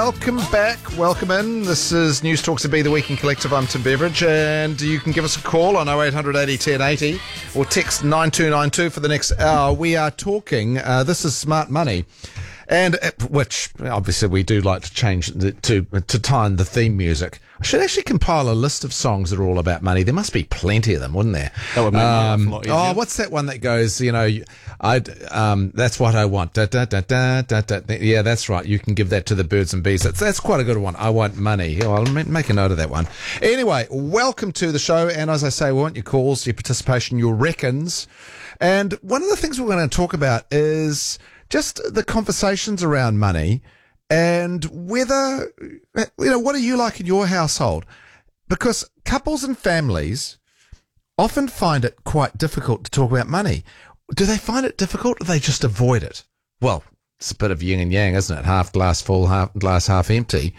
Welcome back, welcome in. This is News Talks of Be the Weekend Collective. I'm Tim Beveridge, and you can give us a call on 0800 80 1080 or text 9292 for the next hour. We are talking, this is smart money, and which obviously we do like to change to time the theme music. I should actually compile a list of songs that are all about money. There must be plenty of them, wouldn't there? That would make life a lot easier. Oh, what's that one that goes, that's what I want. Da, da, da, da, da, da. Yeah, that's right. You can give that to the birds and bees. That's quite a good one. I want money. Oh, I'll make a note of that one. Anyway, welcome to the show. And as I say, we want your calls, your participation, your reckons. And one of the things we're going to talk about is just the conversations around money. And whether, what are you like in your household? Because couples and families often find it quite difficult to talk about money. Do they find it difficult or do they just avoid it? Well, it's a bit of yin and yang, isn't it? Half glass full, half glass half empty.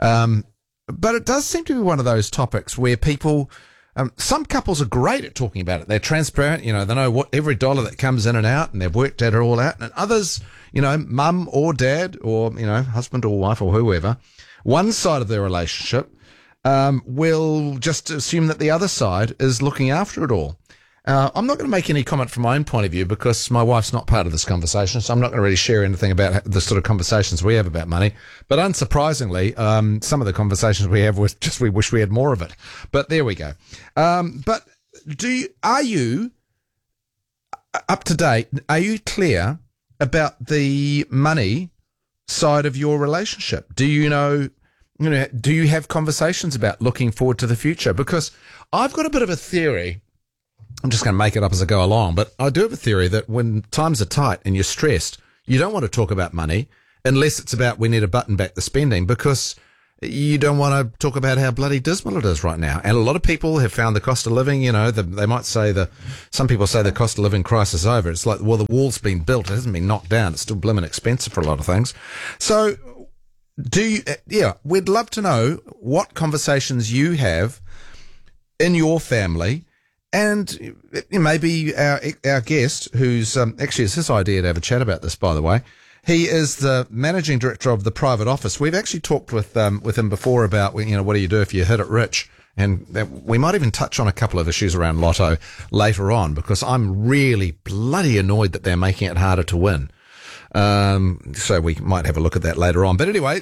But it does seem to be one of those topics where people, some couples are great at talking about it. They're transparent, they know what every dollar that comes in and out, and they've worked it all out. And others, mum or dad or, husband or wife or whoever, one side of their relationship will just assume that the other side is looking after it all. I'm not going to make any comment from my own point of view because my wife's not part of this conversation, so I'm not going to really share anything about the sort of conversations we have about money. But unsurprisingly, some of the conversations we have was just we wish we had more of it. But there we go. But are you up to date? Are you clear about the money side of your relationship? Do you know, do you have conversations about looking forward to the future? Because I've got a bit of a theory. I'm just going to make it up as I go along, but I do have a theory that when times are tight and you're stressed, you don't want to talk about money unless it's about we need to button back the spending because you don't want to talk about how bloody dismal it is right now. And a lot of people have found the cost of living, they might say some people say the cost of living crisis is over. It's like, well, the wall's been built. It hasn't been knocked down. It's still blimmin' expensive for a lot of things. So we'd love to know what conversations you have in your family. And maybe our guest, who's actually it's his idea to have a chat about this, by the way. He is the managing director of the Private Office. We've actually talked with him before about what do you do if you hit it rich, and we might even touch on a couple of issues around Lotto later on because I'm really bloody annoyed that they're making it harder to win. So we might have a look at that later on. But anyway,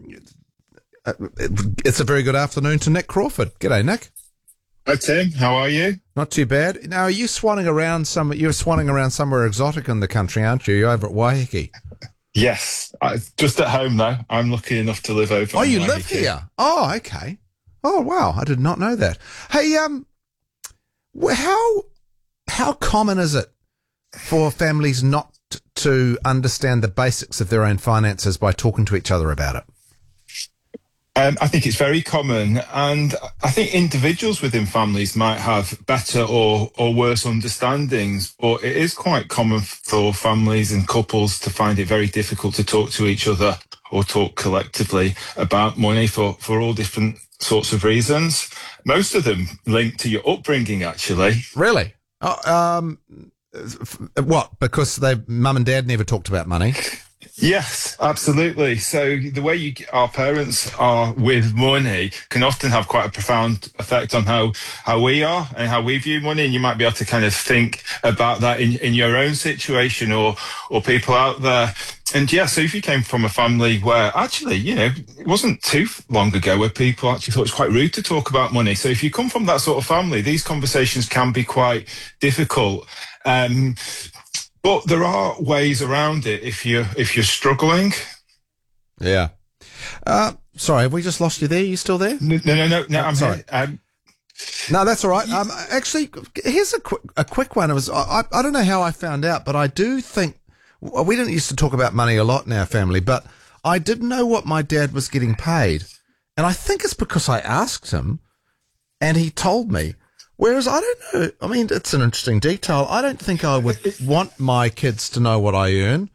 it's a very good afternoon to Nick Crawford. G'day, Nick. Hi Tim, how are you? Not too bad. Now, are you swanning around somewhere exotic in the country, aren't you? You're over at Waiheke. Yes, just at home though. I'm lucky enough to live over. Oh, you live here? Oh, okay. Oh, wow. I did not know that. Hey, how common is it for families not to understand the basics of their own finances by talking to each other about it? I think it's very common, and I think individuals within families might have better or worse understandings, but it is quite common for families and couples to find it very difficult to talk to each other or talk collectively about money for all different sorts of reasons. Most of them linked to your upbringing, actually. Really? What? Because mum and dad never talked about money? Yes, absolutely. So the way our parents are with money can often have quite a profound effect on how we are and how we view money. And you might be able to kind of think about that in your own situation or people out there. And yeah, so if you came from a family where actually, it wasn't too long ago where people actually thought it was quite rude to talk about money. So if you come from that sort of family, these conversations can be quite difficult. But there are ways around it if you're struggling. Yeah. Sorry, have we just lost you there? Are you still there? No, I'm sorry. Here. No, that's all right. Actually, here's a quick one. It was I don't know how I found out, but I do think we didn't used to talk about money a lot in our family, but I didn't know what my dad was getting paid, and I think it's because I asked him, and he told me. Whereas I don't know, I mean, it's an interesting detail. I don't think I would want my kids to know what I earn,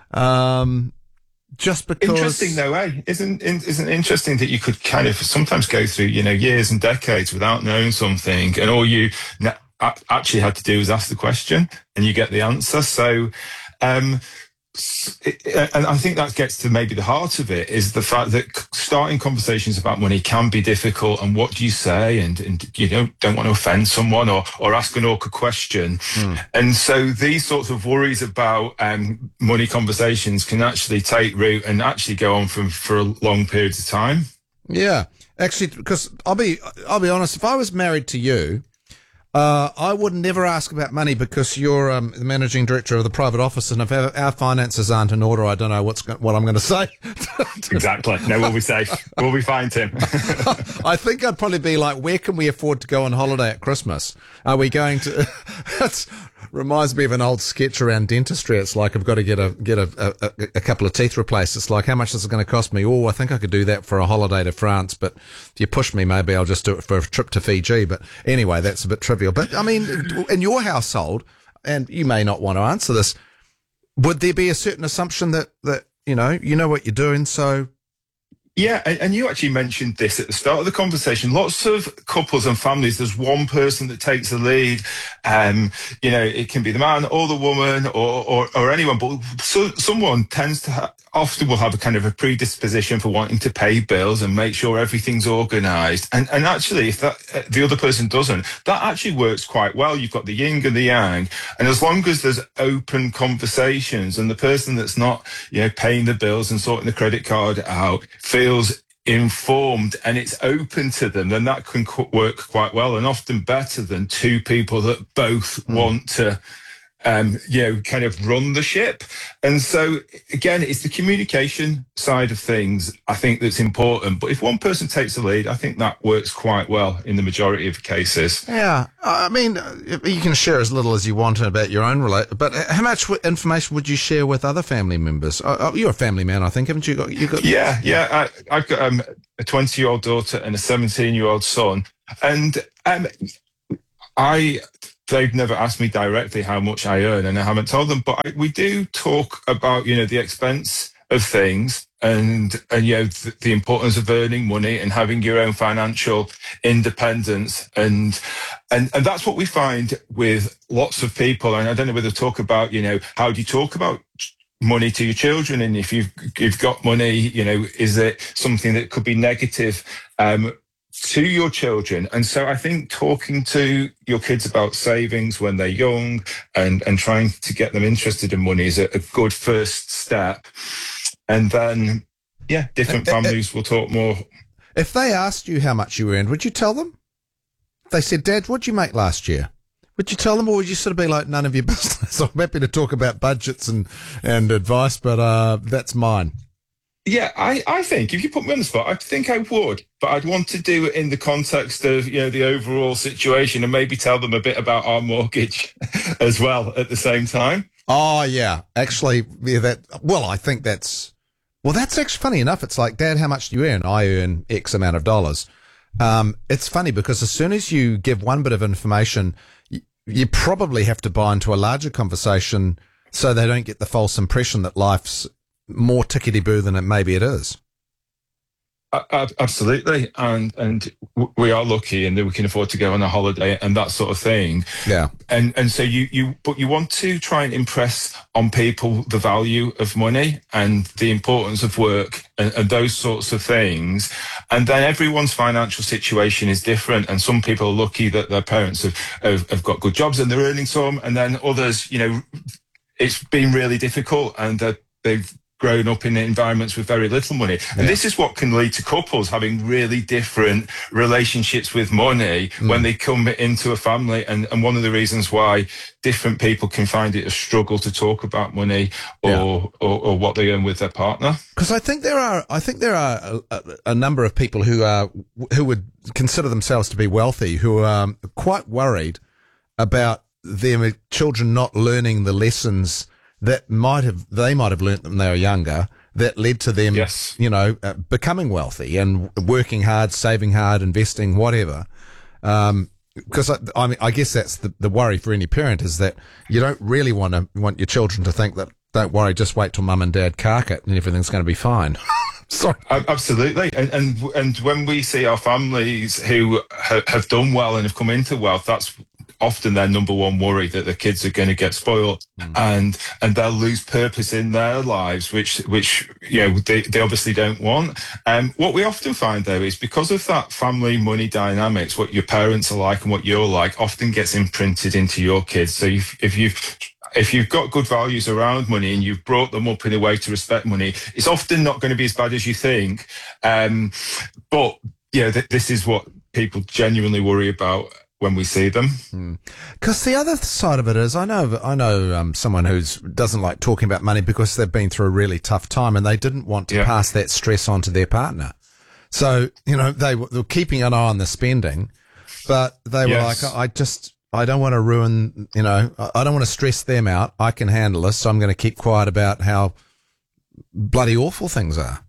just because. Interesting though, eh? Isn't interesting that you could kind of sometimes go through, years and decades without knowing something, and all you actually had to do was ask the question, and you get the answer. So, and I think that gets to maybe the heart of it, is the fact that starting conversations about money can be difficult. And what do you say? And you don't want to offend someone or ask an awkward question. And so these sorts of worries about money conversations can actually take root and actually go on for long periods of time. Yeah, actually, because I'll be honest, if I was married to you, I would never ask about money, because you're the managing director of the private office, and if our finances aren't in order, I don't know what I'm going to say. Exactly. No, we'll be safe. We'll be fine, Tim. I think I'd probably be like, where can we afford to go on holiday at Christmas? Are we going to? It reminds me of an old sketch around dentistry. It's like, I've got to get a couple of teeth replaced. It's like, how much is it going to cost me? Oh, I think I could do that for a holiday to France, but if you push me, maybe I'll just do it for a trip to Fiji. But anyway, that's a bit trivial. But I mean, in your household, and you may not want to answer this, would there be a certain assumption that you know what you're doing, so? Yeah, and you actually mentioned this at the start of the conversation. Lots of couples and families, there's one person that takes the lead. It can be the man or the woman or anyone, but someone tends to often will have a kind of a predisposition for wanting to pay bills and make sure everything's organised. And actually, if the other person doesn't, that actually works quite well. You've got the yin and the yang. And as long as there's open conversations and the person that's not, paying the bills and sorting the credit card out feels informed and it's open to them, then that can work quite well, and often better than two people that both want to kind of run the ship. And so again, it's the communication side of things, I think, that's important. But if one person takes the lead, I think that works quite well in the majority of cases. Yeah, I mean, you can share as little as you want about your own but how much information would you share with other family members? You're a family man, I think, haven't you? Yeah. I've got a 20-year-old daughter and a 17-year-old son, and they've never asked me directly how much I earn, and I haven't told them, but we do talk about, the expense of things and the importance of earning money and having your own financial independence. And that's what we find with lots of people. And I don't know whether to talk about, how do you talk about money to your children? And if you've got money, is it something that could be negative to your children? And so I think talking to your kids about savings when they're young and trying to get them interested in money is a good first step. And then, different families will talk more. If they asked you how much you earned, would you tell them? If they said, Dad, what'd you make last year? Would you tell them, or would you sort of be like, none of your business? I'm happy to talk about budgets and advice, but that's mine. Yeah, I think if you put me on the spot, I think I would, but I'd want to do it in the context of, the overall situation, and maybe tell them a bit about our mortgage as well at the same time. Oh, yeah. Actually, I think that's actually funny enough. It's like, Dad, how much do you earn? I earn X amount of dollars. It's funny because as soon as you give one bit of information, you probably have to buy into a larger conversation so they don't get the false impression that life's more tickety-boo than maybe it is. Absolutely, and we are lucky, and we can afford to go on a holiday and that sort of thing. Yeah, and so you want to try and impress on people the value of money and the importance of work and those sorts of things. And then everyone's financial situation is different, and some people are lucky that their parents have got good jobs and they're earning some, and then others, it's been really difficult and they've grown up in environments with very little money. And this is what can lead to couples having really different relationships with money when they come into a family. And one of the reasons why different people can find it a struggle to talk about money or what they earn with their partner. Because I think there are a number of people who would consider themselves to be wealthy, who are quite worried about their children not learning the lessons that they might have learnt when they were younger, that led to them, becoming wealthy and working hard, saving hard, investing, whatever. Because I guess that's the worry for any parent, is that you don't really want your children to think that, don't worry, just wait till mum and dad cark it and everything's going to be fine. Sorry. Absolutely. And when we see our families who have done well and have come into wealth, that's often their number one worry, that the kids are going to get spoiled and they'll lose purpose in their lives, which they obviously don't want. What we often find, though, is because of that family money dynamics, what your parents are like and what you're like often gets imprinted into your kids. So if you've got good values around money and you've brought them up in a way to respect money, it's often not going to be as bad as you think. But this is what people genuinely worry about when we see them. Because the other side of it is, I know someone who doesn't like talking about money because they've been through a really tough time and they didn't want to pass that stress on to their partner. So, they were keeping an eye on the spending, but they were like, I don't want to ruin, I don't want to stress them out. I can handle this, so I'm going to keep quiet about how bloody awful things are.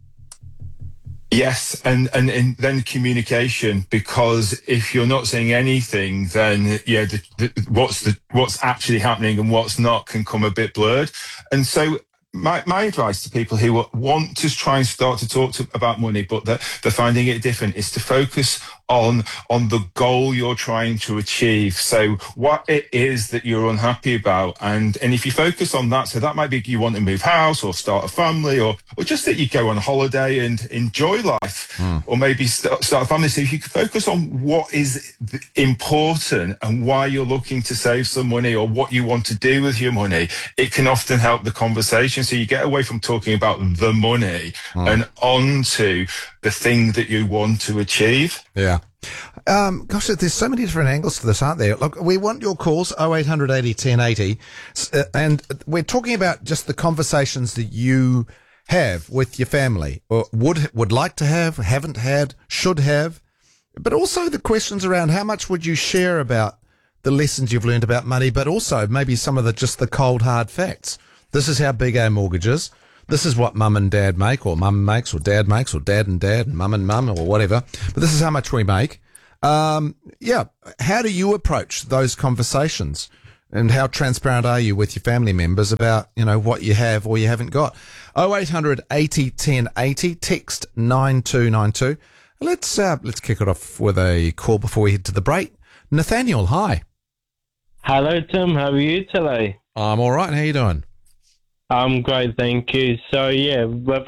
Yes, and then communication, because if you're not saying anything, then what's actually happening and what's not can come a bit blurred. And so my advice to people who want to try and start to talk about money, but they're finding it different, is to focus on the goal you're trying to achieve. So what it is that you're unhappy about. And if you focus on that, so that might be you want to move house or start a family or just that you go on holiday and enjoy life or maybe start a family. So if you could focus on what is important and why you're looking to save some money or what you want to do with your money, it can often help the conversation. So you get away from talking about the money and onto the thing that you want to achieve. Yeah. Gosh, there's so many different angles to this, aren't there? Look, we want your calls, 0800 80 1080, and we're talking about just the conversations that you have with your family, or would like to have, haven't had, should have, but also the questions around how much would you share about the lessons you've learned about money, but also maybe some of the cold, hard facts. This is how big our mortgage is. This is what mum and dad make, or mum makes, or dad makes, or dad and mum and mum, or whatever. But this is how much we make. How do you approach those conversations? And how transparent are you with your family members about, what you have or you haven't got? 0800 80 1080, text 9292. Let's kick it off with a call before we head to the break. Nathaniel, hi. Hello, Tim. How are you today? I'm all right. How you doing? I'm great, thank you. So with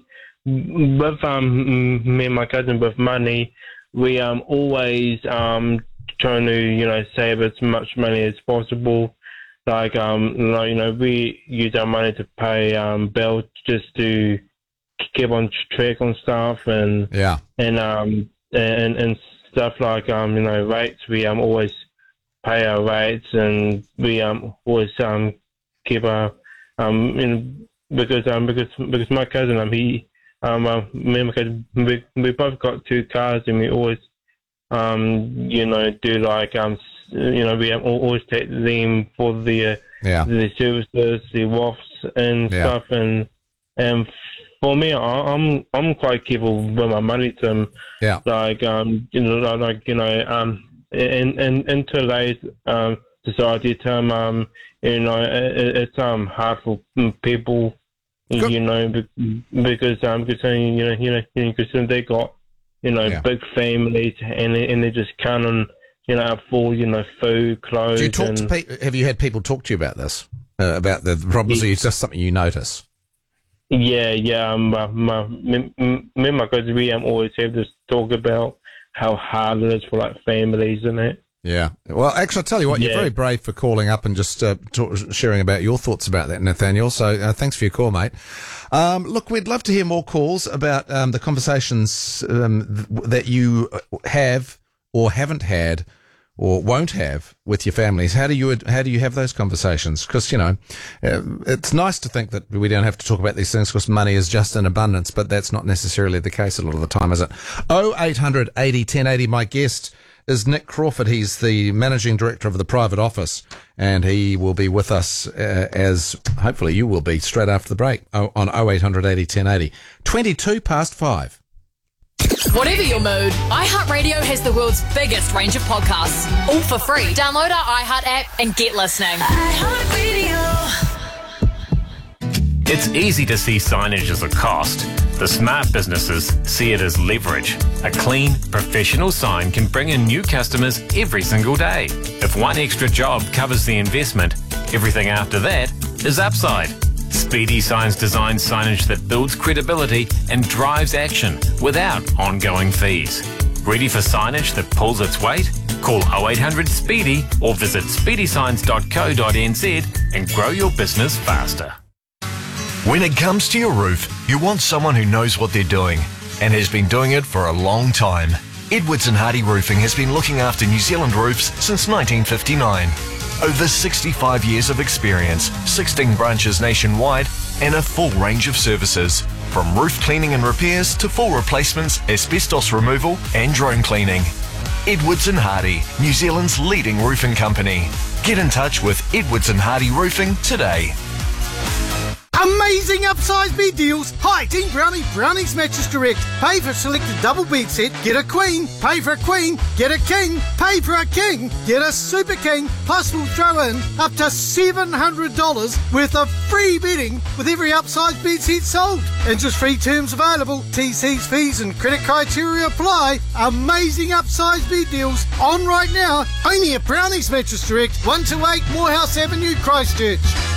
me and my cousin with money, we always trying to save as much money as possible. We use our money to pay bills just to keep on track on stuff and stuff like rates. We always pay our rates, and we always keep our because my cousin me and my cousin we both got two cars, and we always do we always take them for the services, the wafts and stuff, and for me, I'm quite careful with my money, Tim. In today's society, Tim, it's hard for people, because they got big families, and they just can't afford food, clothes. Do you talk to people? Have you had people talk to you about this, about the problems? Or it's just something you notice? Me and my cousin, we always have this talk about how hard it is for families, isn't it? Yeah. Well, actually, I'll tell you what, you're very brave for calling up and just sharing about your thoughts about that, Nathaniel. So thanks for your call, mate. Look, we'd love to hear more calls about the conversations that you have or haven't had or won't have with your families. How do you have those conversations? Because, it's nice to think that we don't have to talk about these things because money is just in abundance, but that's not necessarily the case a lot of the time, is it? 0800 80 1080. My guest is Nick Crawford. He's the Managing Director of the Private Office, and he will be with us as hopefully you will be straight after the break on 0800 80 1080. 22:05. Whatever your mood, iHeartRadio has the world's biggest range of podcasts, all for free. Download our iHeart app and get listening. iHeartRadio. It's easy to see signage as a cost. The smart businesses see it as leverage. A clean, professional sign can bring in new customers every single day. If one extra job covers the investment, everything after that is upside. Speedy Signs designs signage that builds credibility and drives action without ongoing fees. Ready for signage that pulls its weight? Call 0800 Speedy or visit speedysigns.co.nz and grow your business faster. When it comes to your roof, you want someone who knows what they're doing and has been doing it for a long time. Edwards and Hardy Roofing has been looking after New Zealand roofs since 1959. Over 65 years of experience, 16 branches nationwide, and a full range of services, from roof cleaning and repairs to full replacements, asbestos removal and drone cleaning. Edwards and Hardy, New Zealand's leading roofing company. Get in touch with Edwards and Hardy Roofing today. Amazing upsize bed deals. Hi, Team Brownie, Brownie's Mattress Direct. Pay for selected double bed set, get a queen. Pay for a queen, get a king. Pay for a king, get a super king. Plus we'll throw in up to $700 worth of free bedding with every upsize bed set sold. Interest-free terms available. TC's fees and credit criteria apply. Amazing upsize bed deals on right now. Only at Brownie's Mattress Direct, 128 Morehouse Avenue, Christchurch.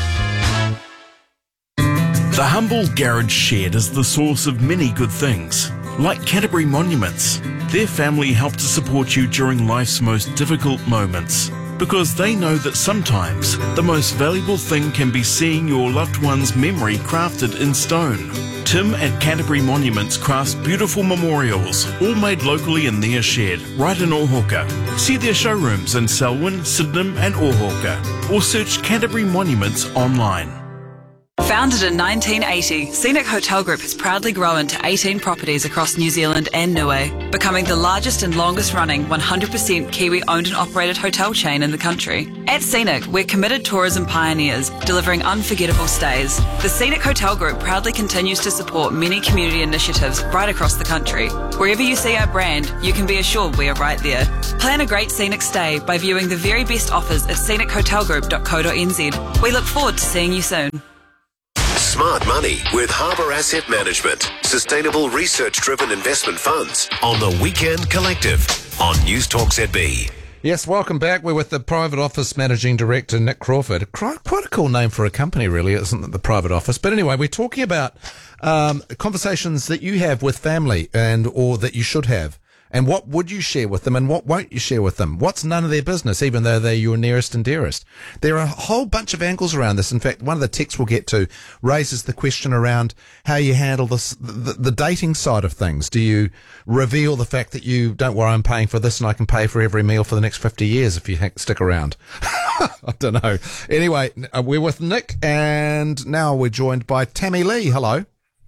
The humble garage shed is the source of many good things, like Canterbury Monuments. Their family help to support you during life's most difficult moments, because they know that sometimes the most valuable thing can be seeing your loved one's memory crafted in stone. Tim at Canterbury Monuments crafts beautiful memorials, all made locally in their shed, right in Ōhauka. See their showrooms in Selwyn, Sydenham and Ōhauka, or search Canterbury Monuments online. Founded in 1980, Scenic Hotel Group has proudly grown to 18 properties across New Zealand and Niue, becoming the largest and longest running 100% Kiwi owned and operated hotel chain in the country. At Scenic, we're committed tourism pioneers, delivering unforgettable stays. The Scenic Hotel Group proudly continues to support many community initiatives right across the country. Wherever you see our brand, you can be assured we are right there. Plan a great scenic stay by viewing the very best offers at scenichotelgroup.co.nz. We look forward to seeing you soon. Smart Money with Harbour Asset Management. Sustainable research-driven investment funds on the Weekend Collective on News Talk ZB. Yes, welcome back. We're with the Private Office Managing Director, Nick Crawford. Quite a cool name for a company, really, isn't it, the Private Office? But anyway, we're talking about conversations that you have with family or that you should have. And what would you share with them and what won't you share with them? What's none of their business, even though they're your nearest and dearest? There are a whole bunch of angles around this. In fact, one of the texts we'll get to raises the question around how you handle this, the dating side of things. Do you reveal the fact that you, don't worry, I'm paying for this and I can pay for every meal for the next 50 years if you stick around? I don't know. Anyway, we're with Nick and now we're joined by Tammy Lee. Hello.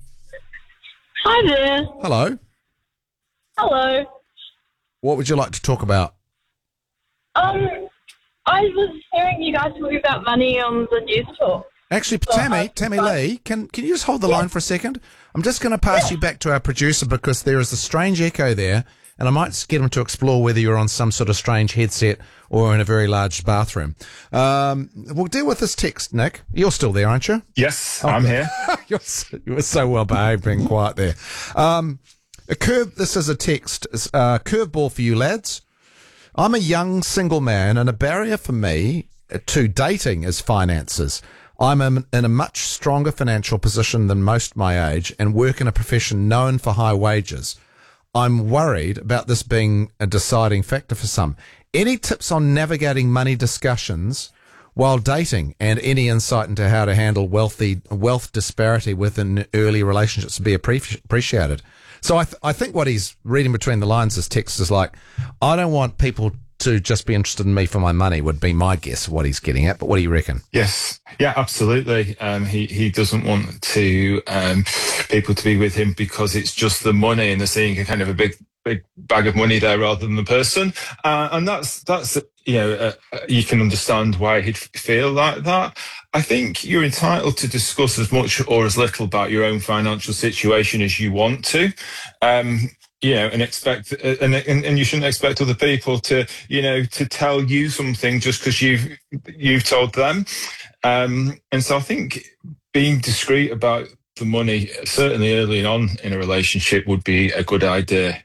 Hi there. Hello. Hello. What would you like to talk about? I was hearing you guys talking about money on the news talk. Actually, Tammy Lee, can you just hold the line for a second? I'm just going to pass you back to our producer because there is a strange echo there, and I might get him to explore whether you're on some sort of strange headset or in a very large bathroom. We'll deal with this text, Nick. You're still there, aren't you? Yes, I'm here. You were so well behaved, being quiet there. This is a text. Curveball for you lads. I'm a young single man and a barrier for me to dating is finances. I'm in a much stronger financial position than most my age and work in a profession known for high wages. I'm worried about this being a deciding factor for some. Any tips on navigating money discussions while dating and any insight into how to handle wealth disparity within early relationships would be appreciated. So I think what he's reading between the lines, this text is like, I don't want people to just be interested in me for my money would be my guess of what he's getting at. But what do you reckon? Yes. Yeah, absolutely. He doesn't want to people to be with him because it's just the money and they're seeing a kind of a big bag of money there rather than the person. And that's you can understand why he'd feel like that. I think you're entitled to discuss as much or as little about your own financial situation as you want to. And expect, and you shouldn't expect other people to tell you something just because you've told them. And so I think being discreet about the money, certainly early on in a relationship, would be a good idea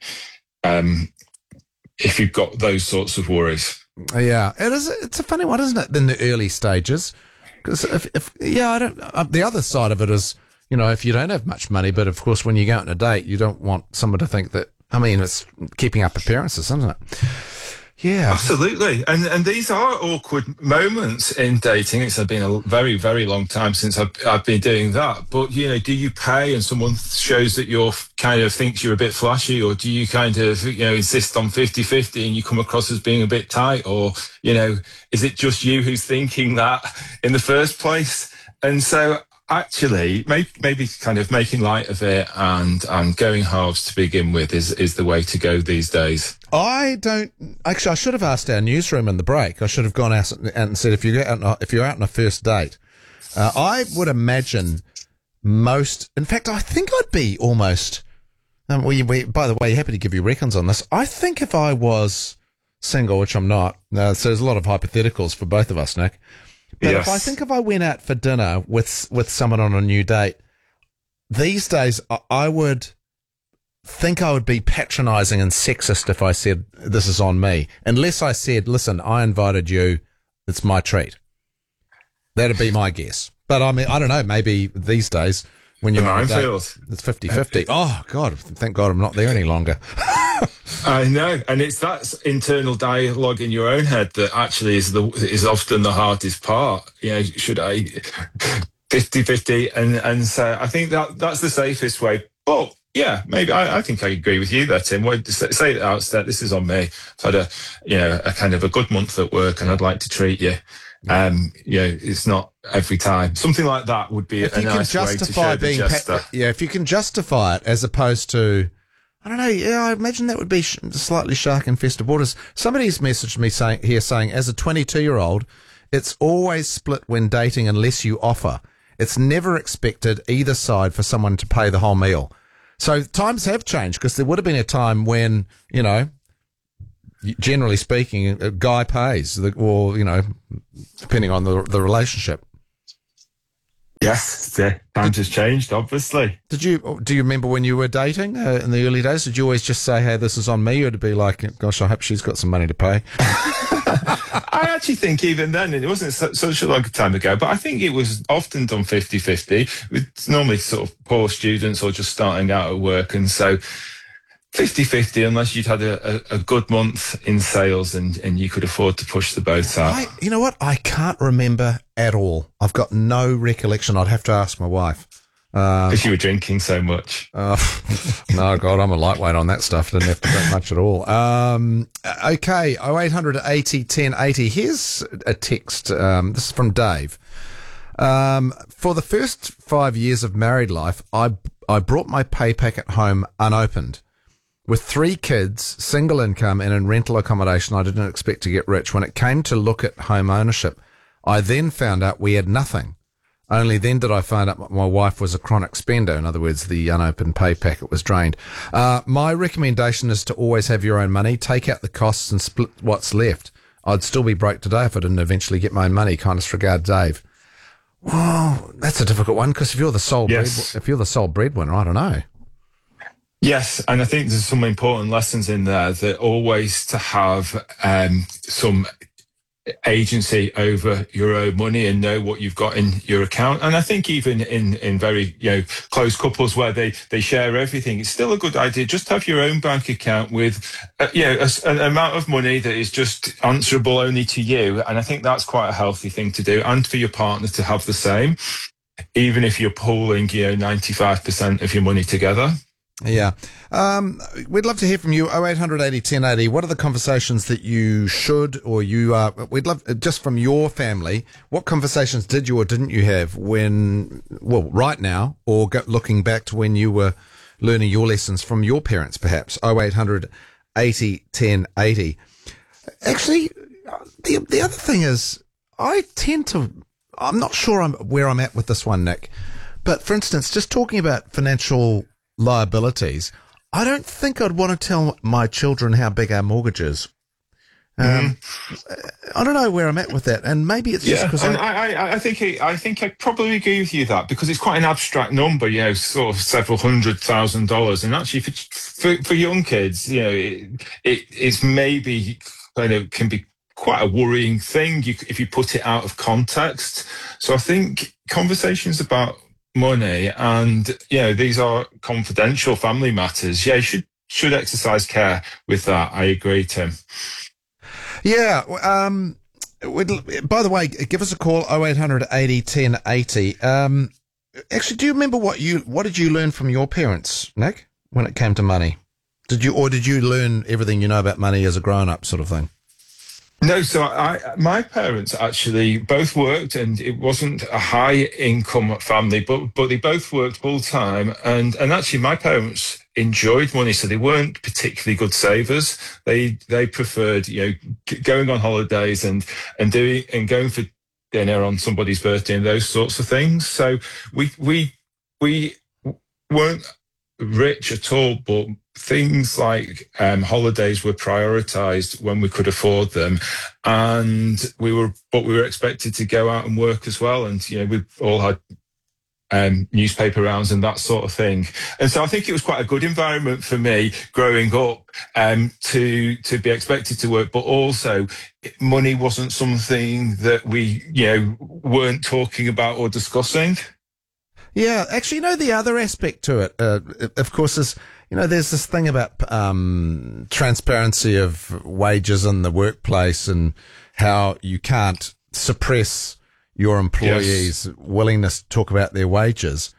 if you've got those sorts of worries. Yeah, it's a funny one, isn't it, in the early stages? Because the other side of it is, if you don't have much money, but of course when you go out on a date, you don't want someone to think that, it's keeping up appearances, isn't it? Yeah, absolutely. And these are awkward moments in dating. It's been a very, very long time since I've been doing that. But, do you pay and someone shows that you're kind of thinks you're a bit flashy, or do you kind of, insist on 50-50 and you come across as being a bit tight? Or, is it just you who's thinking that in the first place? And so actually, maybe kind of making light of it and going halves to begin with is the way to go these days. I should have asked our newsroom in the break. I should have gone out and said, if you're out on a first date, I would imagine in fact, I think I'd be almost, by the way, happy to give you reckons on this. I think if I was single, which I'm not, so there's a lot of hypotheticals for both of us, Nick. But yes. if I went out for dinner with someone on a new date, these days I would think I would be patronising and sexist if I said this is on me. Unless I said, listen, I invited you, it's my treat. That'd be my guess. But I don't know, maybe these days when you're on a date, it's 50-50. Oh, God, thank God I'm not there any longer. I know, and it's that internal dialogue in your own head that actually is often the hardest part. Should I 50-50? And so I think that's the safest way. But yeah, maybe I think I agree with you there, Tim. Say at the outset, this is on me. I've had a kind of a good month at work, and I'd like to treat you. It's not every time. Something like that would be a nice way to show the gesture. If you can justify it as opposed to, I don't know. Yeah, I imagine that would be slightly shark-infested waters. Somebody's messaged me saying, as a 22-year-old, it's always split when dating unless you offer. It's never expected either side for someone to pay the whole meal. So times have changed, because there would have been a time when, generally speaking, a guy pays, or, depending on the relationship. Yes, times has changed, obviously. Do you remember when you were dating in the early days? Did you always just say, hey, this is on me? Or to be like, gosh, I hope she's got some money to pay? I actually think even then, it wasn't such a long time ago, but I think it was often done 50-50. It's normally sort of poor students or just starting out at work. And so 50-50, unless you'd had a good month in sales and you could afford to push the boat out. You know what? I can't remember at all. I've got no recollection. I'd have to ask my wife. Because you were drinking so much. No, God, I'm a lightweight on that stuff. Didn't have to drink much at all. Okay, 0800 80 1080. Here's a text. This is from Dave. For the first 5 years of married life, I brought my pay packet home unopened. With 3 kids, single income, and in rental accommodation, I didn't expect to get rich. When it came to look at home ownership, I then found out we had nothing. Only then did I find out my wife was a chronic spender. In other words, the unopened pay packet was drained. My recommendation is to always have your own money, take out the costs and split what's left. I'd still be broke today if I didn't eventually get my own money. Kindest regard, Dave. Well, that's a difficult one, because if you're the sole breadwinner, I don't know. Yes, and I think there's some important lessons in there, that always to have some agency over your own money and know what you've got in your account. And I think even in very close couples where they share everything, it's still a good idea just to have your own bank account with an amount of money that is just answerable only to you. And I think that's quite a healthy thing to do, and for your partner to have the same, even if you're pooling 95% of your money together. Yeah. We'd love to hear from you. 0800 80 1080. What are the conversations that you should, or we'd love, just from your family, what conversations did you or didn't you have right now, or looking back to when you were learning your lessons from your parents, perhaps? 0800 80 1080. Actually, the other thing is, I'm not sure where I'm at with this one, Nick, but for instance, just talking about financial liabilities, I don't think I'd want to tell my children how big our mortgage is. I don't know where I'm at with that, and maybe it's just because I think I probably agree with you that, because it's quite an abstract number, sort of several $100,000, and actually for young kids, it's maybe kind of can be quite a worrying thing if you put it out of context. So I think conversations about money, and these are confidential family matters. You should exercise care with that. I agree, Tim. Yeah. By the way, give us a call, 0800 80 10 80. Actually, do you remember what did you learn from your parents, Nick, when it came to money? Did you learn everything you know about money as a grown-up sort of thing? No, so my parents actually both worked, and it wasn't a high income family, but they both worked full time, and actually my parents enjoyed money, so they weren't particularly good savers. They preferred going on holidays and going for dinner on somebody's birthday and those sorts of things. So we weren't rich at all, but things like holidays were prioritized when we could afford them, and we were expected to go out and work as well, and we all had newspaper rounds and that sort of thing. And so I think it was quite a good environment for me growing up to be expected to work, but also money wasn't something that we weren't talking about or discussing. Yeah, actually, the other aspect to it, of course, is, there's this thing about transparency of wages in the workplace, and how you can't suppress your employees' willingness to talk about their wages.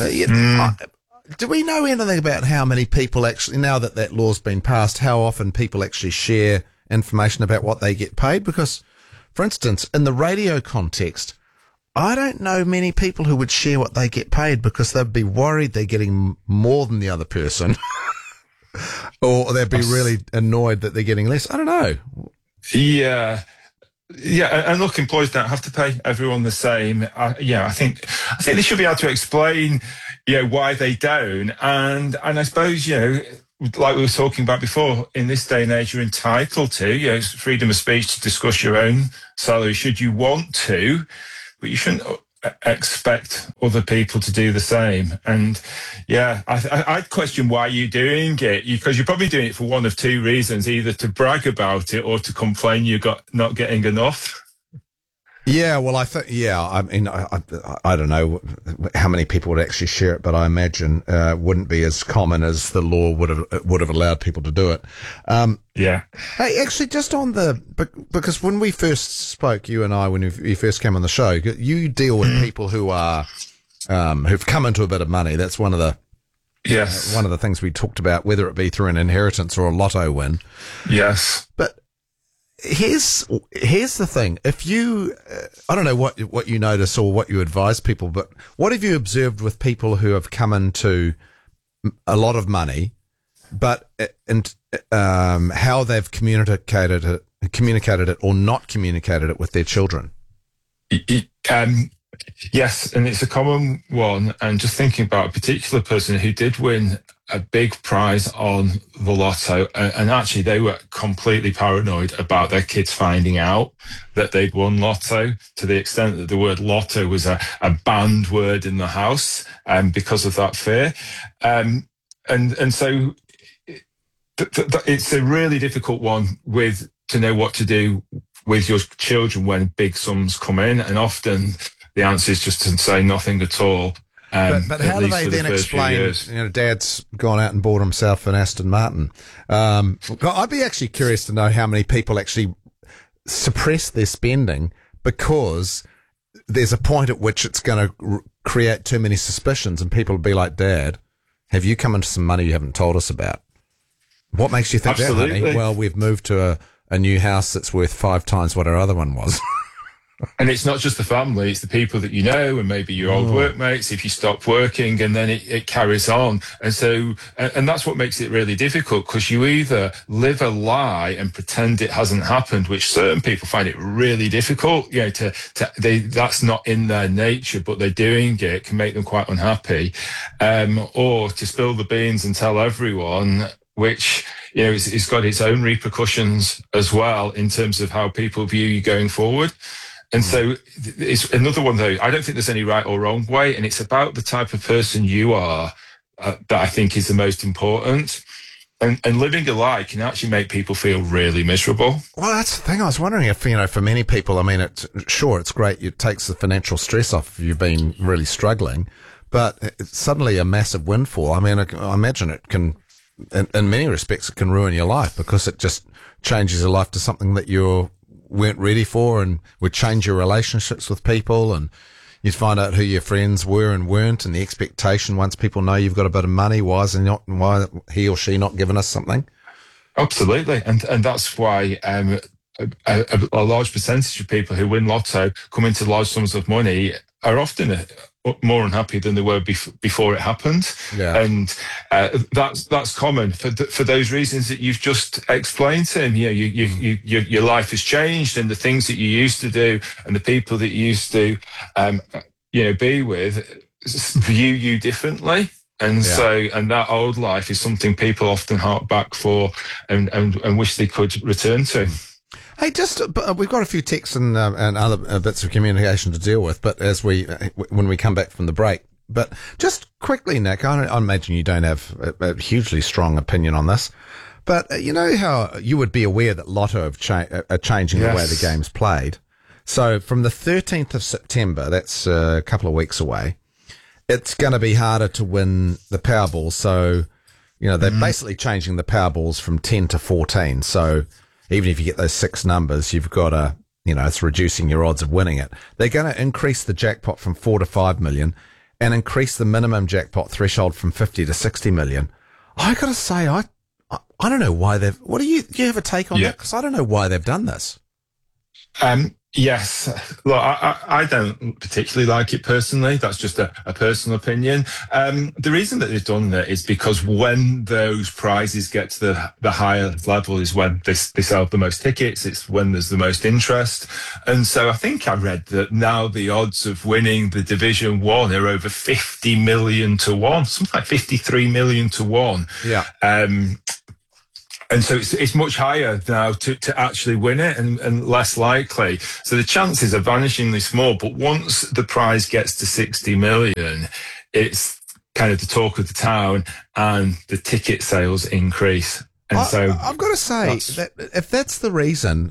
Do we know anything about how many people actually, now that law's been passed, how often people actually share information about what they get paid? Because, for instance, in the radio context, I don't know many people who would share what they get paid, because they'd be worried they're getting more than the other person, or they'd be really annoyed that they're getting less. I don't know. Yeah. Yeah, and look, employers don't have to pay everyone the same. I think they should be able to explain, why they don't. And I suppose, like we were talking about before, in this day and age, you're entitled to, freedom of speech to discuss your own salary should you want to, but you shouldn't expect other people to do the same. And I'd question why you're doing it, because you're probably doing it for one of two reasons: either to brag about it or to complain you're not getting enough. Yeah, well, I mean, I don't know how many people would actually share it, but I imagine wouldn't be as common as the law would have allowed people to do it. Yeah. Hey, actually, just on because when we first spoke, you and I, when you first came on the show, you deal with people who are who've come into a bit of money. That's one of the one of the things we talked about, whether it be through an inheritance or a lotto win. Yes, but. Here's the thing. If you, I don't know what you notice or what you advise people, but what have you observed with people who have come into a lot of money, but how they've communicated it or not communicated it with their children? Yes, and it's a common one. And just thinking about a particular person who did win a big prize on the lotto, and actually they were completely paranoid about their kids finding out that they'd won lotto, to the extent that the word lotto was a banned word in the house, because of that fear. And so it's a really difficult one to know what to do with your children when big sums come in, and often the answer is just to say nothing at all. But how do they then explain, Dad's gone out and bought himself an Aston Martin? I'd be actually curious to know how many people actually suppress their spending because there's a point at which it's going to create too many suspicions, and people will be like, Dad, have you come into some money you haven't told us about? What makes you think that, honey? Well, we've moved to a new house that's worth 5 times what our other one was. And it's not just the family, it's the people that you know, and maybe your old workmates if you stop working, and then it carries on. And so, and that's what makes it really difficult, because you either live a lie and pretend it hasn't happened, which certain people find it really difficult, that's not in their nature, but they're doing it, can make them quite unhappy, or to spill the beans and tell everyone, which it's got its own repercussions as well in terms of how people view you going forward. And so it's another one, though. I don't think there's any right or wrong way, and it's about the type of person you are that I think is the most important. And living a lie can actually make people feel really miserable. Well, that's the thing. I was wondering if, for many people, I mean, it's great. It takes the financial stress off if you've been really struggling, but it's suddenly a massive windfall. I mean, I imagine it can, in many respects, it can ruin your life because it just changes your life to something that you weren't ready for, and would change your relationships with people, and you'd find out who your friends were and weren't, and the expectation once people know you've got a bit of money, why he or she not giving us something? Absolutely, and that's why a large percentage of people who win lotto come into large sums of money are often more unhappy than they were before it happened. Yeah. And that's common for those reasons that you've just explained, Tim. Your life has changed, and the things that you used to do and the people that you used to be with view you differently. And and that old life is something people often hark back for and wish they could return to. Hey, we've got a few texts and other bits of communication to deal with, but when we come back from the break. But just quickly, Nick, I imagine you don't have a hugely strong opinion on this, but you know how you would be aware that Lotto are changing the way the game's played. So from the 13th of September, that's a couple of weeks away, it's going to be harder to win the Powerball. So, they're basically changing the Powerballs from 10 to 14. So even if you get those 6 numbers, you've got it's reducing your odds of winning it. They're going to increase the jackpot from 4 to 5 million and increase the minimum jackpot threshold from 50 to 60 million. I got to say, I don't know why do you have a take on that? Because I don't know why they've done this. Yes. Look, I don't particularly like it personally. That's just a personal opinion. The reason that they've done that is because when those prizes get to the higher level is when they sell the most tickets. It's when there's the most interest. And so I think I read that now the odds of winning the Division 1 are over 50 million to 1, something like 53 million to 1. Yeah. And so it's much higher now to actually win it and less likely. So the chances are vanishingly small. But once the prize gets to 60 million, it's kind of the talk of the town and the ticket sales increase. And so I've got to say that if that's the reason,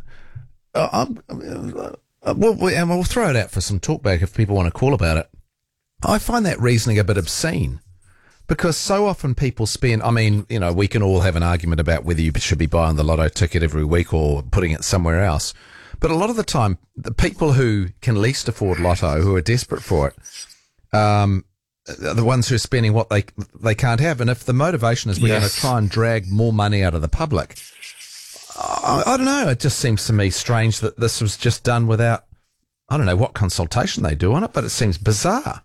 we'll throw it out for some talkback if people want to call about it. I find that reasoning a bit obscene. Because so often people spend, we can all have an argument about whether you should be buying the Lotto ticket every week or putting it somewhere else. But a lot of the time, the people who can least afford Lotto, who are desperate for it, are the ones who are spending what they can't have. And if the motivation is we're going to try and drag more money out of the public, I don't know. It just seems to me strange that this was just done without, I don't know what consultation they do on it, but it seems bizarre.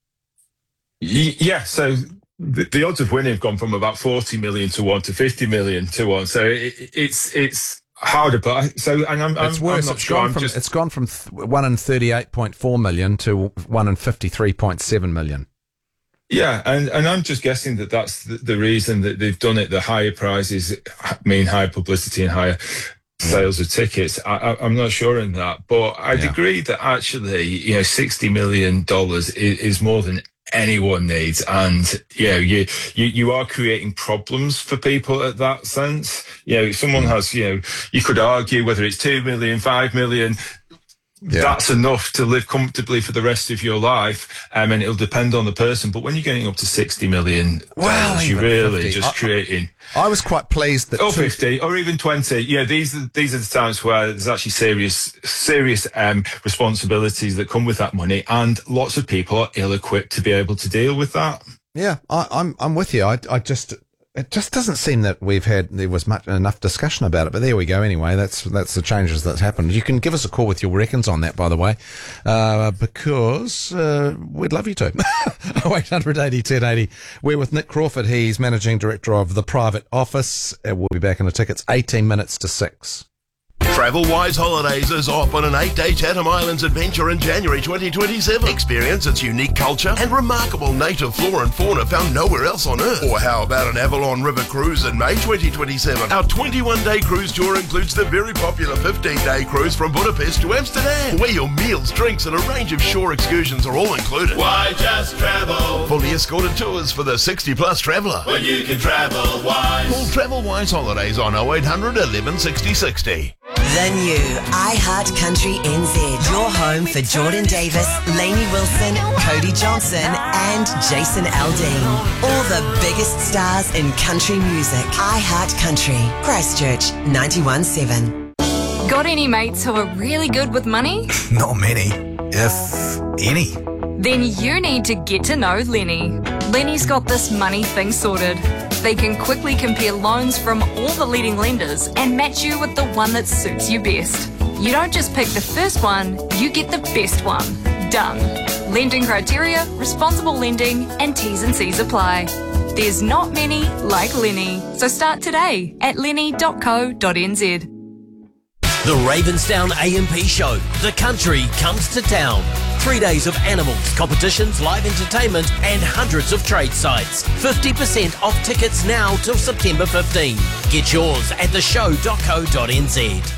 Yeah, so the odds of winning have gone from about 40 million to 1 to 50 million to 1. So it's harder, but it's worse. It's gone from 1 in 38.4 million to 1 in 53.7 million. Yeah, and I'm just guessing that that's the reason that they've done it. The higher prizes mean higher publicity and higher sales of tickets. I'm not sure in that, but I'd agree that actually, $60 million is more than anyone needs, and you are creating problems for people at that sense. If someone has, you could argue whether it's 2 million, 5 million. That's enough to live comfortably for the rest of your life, and it'll depend on the person. But when you're getting up to 60 million, you're really 50. Just creating. I was quite pleased that 50 or even 20. These are the times where there's actually serious responsibilities that come with that money, and lots of people are ill-equipped to be able to deal with that. Yeah, I'm with you. It just doesn't seem that there was enough discussion about it, but there we go. Anyway, that's the changes that's happened. You can give us a call with your reckons on that, by the way, because we'd love you to. 0800 80 1080. We're with Nick Crawford. He's Managing Director of The Private Office. We'll be back in a tick. It's 18 minutes to 6. Travelwise Holidays is off on an 8-day Chatham Islands adventure in January 2027. Experience its unique culture and remarkable native flora and fauna found nowhere else on Earth. Or how about an Avalon River cruise in May 2027? Our 21-day cruise tour includes the very popular 15-day cruise from Budapest to Amsterdam, where your meals, drinks and a range of shore excursions are all included. Why just travel? Fully escorted tours for the 60-plus traveller. When you can travel wise. Call Travelwise Holidays on 0800 11 60 60. The new iHeart Country NZ. Your home for Jordan Davis, Lainey Wilson, Cody Johnson and Jason Aldean. All the biggest stars in country music. iHeart Country. Christchurch 91.7. Got any mates who are really good with money? Not many, if any. Then you need to get to know Lenny. Lenny's got this money thing sorted. They can quickly compare loans from all the leading lenders and match you with the one that suits you best. You don't just pick the first one, you get the best one. Done. Lending criteria, responsible lending, and T's and C's apply. There's not many like Lenny, so start today at lenny.co.nz. The Ravensdown AMP Show. The country comes to town. 3 days of animals, competitions, live entertainment and hundreds of trade sites. 50% off tickets now till September 15. Get yours at theshow.co.nz.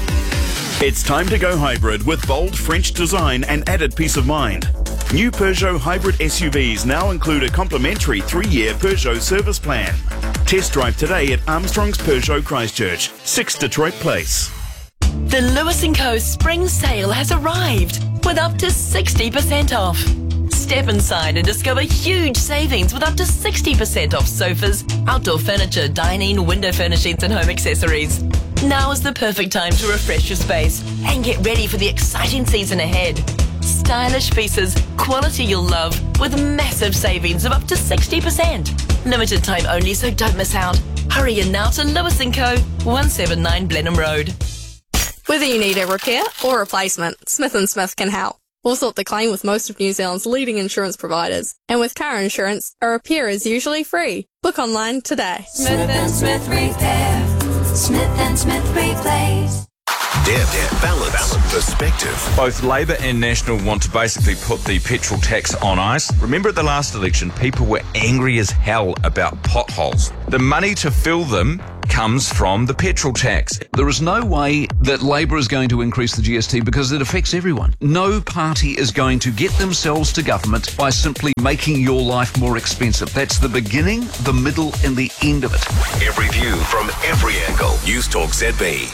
It's time to go hybrid with bold French design and added peace of mind. New Peugeot hybrid SUVs now include a complimentary 3-year Peugeot service plan. Test drive today at Armstrong's Peugeot Christchurch, 6 Detroit Place. The Lewis & Co. Spring Sale has arrived with up to 60% off. Step inside and discover huge savings with up to 60% off sofas, outdoor furniture, dining, window furnishings and home accessories. Now is the perfect time to refresh your space and get ready for the exciting season ahead. Stylish pieces, quality you'll love, with massive savings of up to 60%. Limited time only, so don't miss out. Hurry in now to Lewis & Co. 179 Blenheim Road. Whether you need a repair or replacement, Smith & Smith can help. We'll sort the claim with most of New Zealand's leading insurance providers. And with car insurance, a repair is usually free. Book online today. Smith & Smith Repair. Smith & Smith Replace. Depth, balance, perspective. Both Labour and National want to basically put the petrol tax on ice. Remember at the last election, people were angry as hell about potholes. The money to fill them comes from the petrol tax. There is no way that Labour is going to increase the GST because it affects everyone. No party is going to get themselves to government by simply making your life more expensive. That's the beginning, the middle and the end of it. Every view from every angle. News Talk ZB.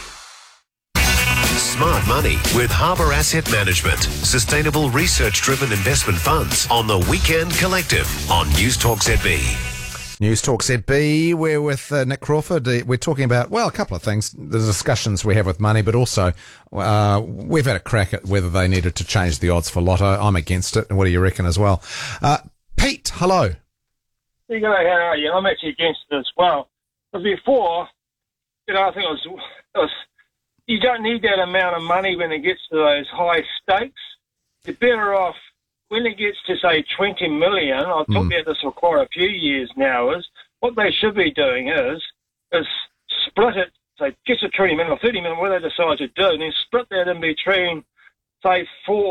Smart Money with Harbour Asset Management. Sustainable research-driven investment funds on the Weekend Collective on News Talk ZB. News Talk ZB, we're with Nick Crawford. We're talking about, well, a couple of things. The discussions we have with money, but also we've had a crack at whether they needed to change the odds for Lotto. I'm against it. And what do you reckon as well? Pete, hello. Hey, how are you? I'm actually against it as well. Because before, I think it was you don't need that amount of money when it gets to those high stakes. You're better off when it gets to, say, 20 million. I've talked about this for quite a few years now. Is what they should be doing is split it, say, get to 20 million or 30 million, what they decide to do, and then split that in between, say,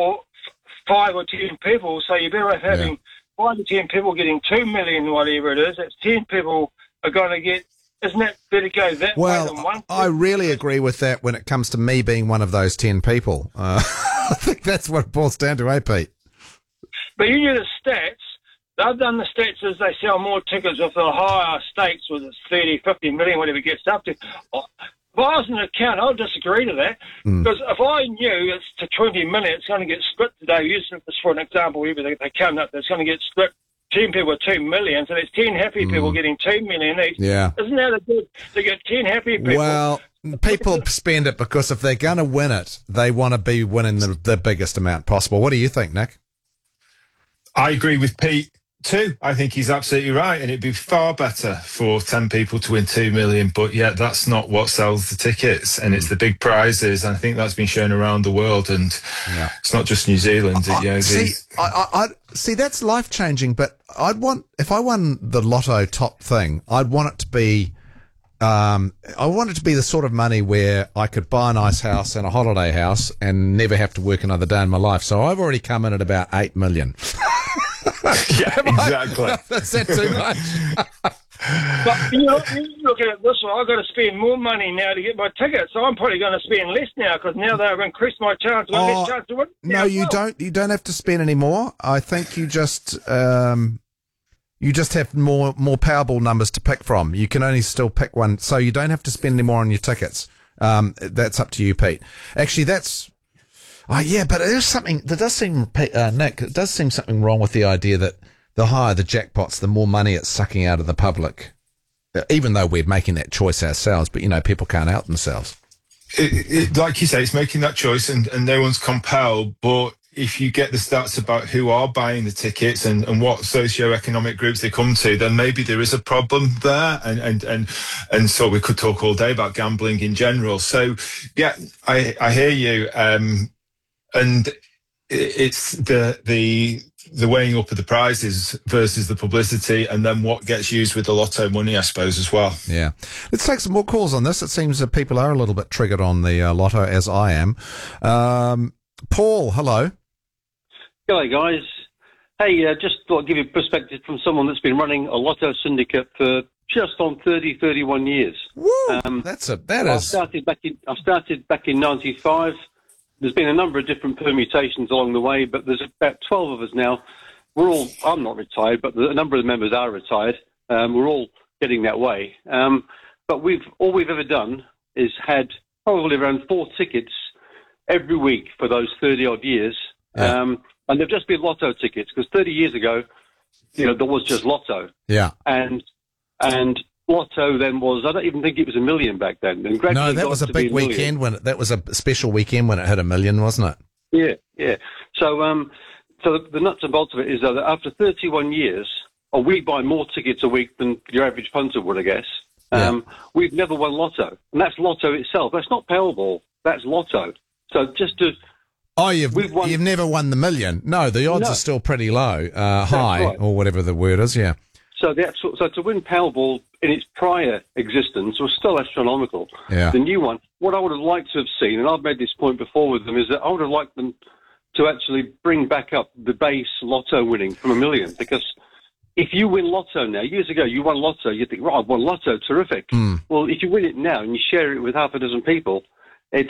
5 or 10 people. So you're better off having 5 or 10 people getting 2 million, whatever it is. That's 10 people are going to get. Isn't that better go that way than one? I really agree with that when it comes to me being one of those 10 people. I think that's what it boils down to, Pete? But you know the stats. They've done the stats as they sell more tickets with the higher stakes, whether it's 30, 50 million, whatever it gets up to. If I was an account, I would disagree to that. Because if I knew it's to 20 million, it's going to get split today. Using this for an example, wherever they come up, it's going to get split. 10 people with 2 million, so there's 10 happy people getting 2 million each. Yeah. Isn't that a good to get 10 happy people? Well, people spend it because if they're going to win it, they want to be winning the biggest amount possible. What do you think, Nick? I agree with Pete too. I think he's absolutely right, and it'd be far better for 10 people to win 2 million, but yet that's not what sells the tickets, and it's the big prizes, and I think that's been shown around the world, and it's not just New Zealand. See, that's life-changing, but if I won the Lotto top thing, I'd want it to be I want it to be the sort of money where I could buy a nice house and a holiday house and never have to work another day in my life. So I've already come in at about 8 million. Yeah, exactly. Is that too much? But you look at it this way, I've got to spend more money now to get my ticket, so I'm probably going to spend less now because now they've increased my chance. Less chance to win. No, you don't. You don't have to spend any more. I think you just have more Powerball numbers to pick from. You can only still pick one, so you don't have to spend any more on your tickets. That's up to you, Pete. Actually, that's. Oh yeah, but there's something. There does seem, Nick. It does seem something wrong with the idea that the higher the jackpots, the more money it's sucking out of the public. Even though we're making that choice ourselves, but people can't help themselves. Like you say, it's making that choice, and no one's compelled. But if you get the stats about who are buying the tickets and what socio-economic groups they come to, then maybe there is a problem there. And so we could talk all day about gambling in general. So yeah, I hear you. And it's the weighing up of the prizes versus the publicity, and then what gets used with the lotto money, I suppose, as well. Yeah. Let's take some more calls on this. It seems that people are a little bit triggered on the lotto, as I am. Paul, hello. G'day, guys. Hey, just thought I'd give you perspective from someone that's been running a lotto syndicate for just on 31 years. Woo! I started back in 95. There's been a number of different permutations along the way, but there's about 12 of us now. I'm not retired, but a number of the members are retired. We're all getting that way. But all we've ever done is had probably around 4 tickets every week for those 30-odd years. Yeah. And they've just been lotto tickets, because 30 years ago, there was just lotto. Yeah. And lotto then was, I don't even think it was $1 million back then. And no, that was a big weekend that was a special weekend when it hit $1 million, wasn't it? Yeah. So the nuts and bolts of it is that after 31 years, we buy more tickets a week than your average punter would, I guess. We've never won lotto. And that's lotto itself. That's not Powerball. That's lotto. So just to... Oh, you've never won the $1 million? No, the odds are still pretty low, high, right. Or whatever the word is, yeah. So to win Powerball in its prior existence was still astronomical. Yeah. The new one, what I would have liked to have seen, and I've made this point before with them, is that I would have liked them to actually bring back up the base lotto winning from $1 million. Because if you win lotto now, years ago you won lotto, you think, right, I've won lotto, terrific. Well, if you win it now and you share it with half a dozen people, it's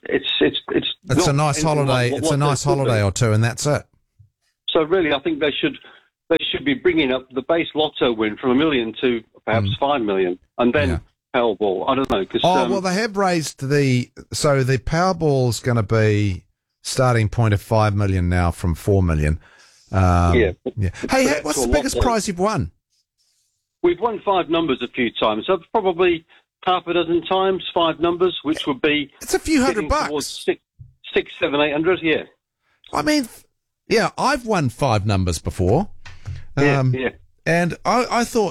a nice holiday. It's a nice holiday or two, and that's it. So really, I think they should be bringing up the base lotto win from $1 million to perhaps $5 million, and then Powerball. I don't know. Well, they have raised the Powerball's going to be starting point of $5 million now from $4 million. Yeah. Hey, what's the biggest prize you've won? We've won 5 numbers a few times, so probably half a dozen times 5 numbers, which would be it's a few $100. 6, 7, 800. Yeah. I mean, yeah, I've won 5 numbers before. Yeah. And I thought